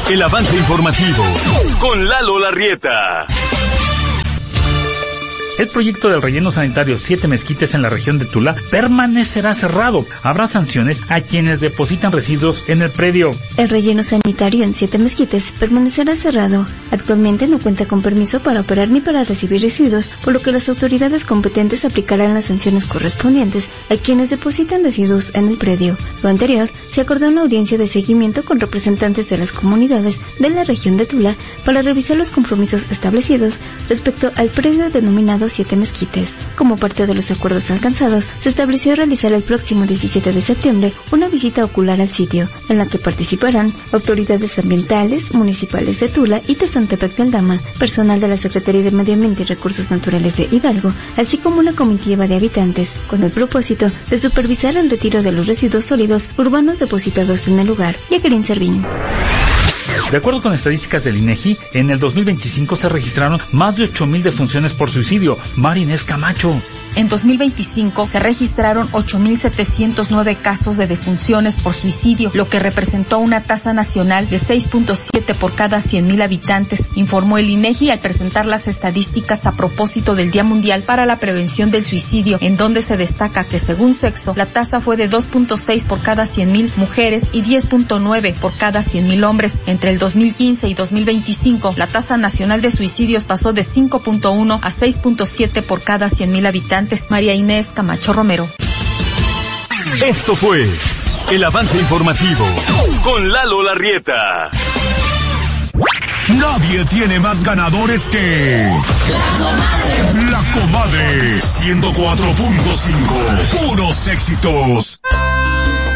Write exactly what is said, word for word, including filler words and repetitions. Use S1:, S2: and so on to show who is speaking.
S1: El avance informativo con Lalo Larrieta.
S2: El proyecto del relleno sanitario Siete Mezquites en la región de Tula permanecerá cerrado. Habrá sanciones a quienes depositan residuos en el predio.
S3: El relleno sanitario en Siete Mezquites permanecerá cerrado. Actualmente no cuenta con permiso para operar ni para recibir residuos, por lo que las autoridades competentes aplicarán las sanciones correspondientes a quienes depositan residuos en el predio. Lo anterior se acordó en una audiencia de seguimiento con representantes de las comunidades de la región de Tula para revisar los compromisos establecidos respecto al predio denominado Siete Mezquites. Como parte de los acuerdos alcanzados, se estableció realizar el próximo diecisiete de septiembre una visita ocular al sitio, en la que participarán autoridades ambientales, municipales de Tula y Tezantepec del Dama, personal de la Secretaría de Medio Ambiente y Recursos Naturales de Hidalgo, así como una comitiva de habitantes, con el propósito de supervisar el retiro de los residuos sólidos urbanos depositados en el lugar. Jacqueline Servín.
S2: De acuerdo con estadísticas del INEGI, en el dos mil veinticinco se registraron más de ocho mil defunciones por suicidio. Marinés Camacho.
S4: En dos mil veinticinco se registraron ocho mil setecientos nueve casos de defunciones por suicidio, lo que representó una tasa nacional de seis punto siete por cada cien mil habitantes, informó el INEGI al presentar las estadísticas a propósito del Día Mundial para la Prevención del Suicidio, en donde se destaca que según sexo, la tasa fue de dos punto seis por cada cien mil mujeres y diez punto nueve por cada cien mil hombres. Entre el dos mil quince y dos mil veinticinco, la tasa nacional de suicidios pasó de cinco punto uno a seis punto siete por cada cien mil habitantes. María Inés Camacho Romero.
S1: Esto fue el avance informativo con Lalo Larrieta.
S5: Nadie tiene más ganadores que La Comadre. La Comadre ciento cuatro punto cinco. Puros éxitos.